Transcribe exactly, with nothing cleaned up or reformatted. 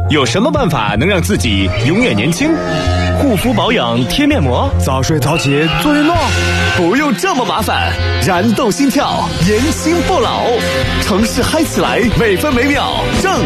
有什么办法能让自己永远年轻？ 护肤保养贴面膜， 早睡早起做运动， 不用这么麻烦，燃动心跳，年轻不老，城市嗨起来，每分每秒正